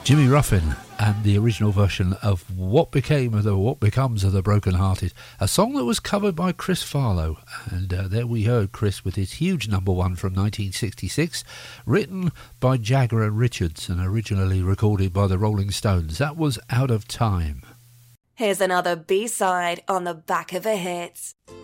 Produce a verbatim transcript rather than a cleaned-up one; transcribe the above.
Jimmy Ruffin and the original version of What Became of the What Becomes of the Broken Hearted, a song that was covered by Chris Farlowe. And uh, there we heard Chris with his huge number one from nineteen sixty-six, written by Jagger and Richards and originally recorded by the Rolling Stones. That was Out of Time. Here's another B-side on the back of a hit.